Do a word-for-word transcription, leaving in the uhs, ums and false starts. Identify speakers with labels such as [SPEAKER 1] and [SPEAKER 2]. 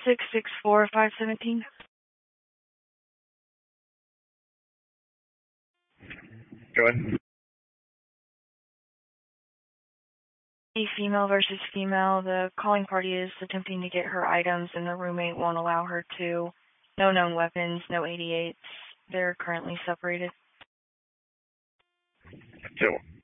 [SPEAKER 1] six six four five seventeen.
[SPEAKER 2] Go ahead.
[SPEAKER 1] A female versus female. The calling party is attempting to get her items and the roommate won't allow her to. No known weapons, no eighty-eights. They're currently separated.
[SPEAKER 2] Two.